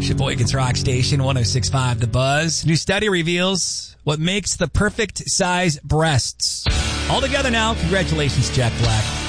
Sheboygan's Rock Station 106.5 The Buzz. New study reveals what makes the perfect size breasts. All together now. Congratulations, Jack Black.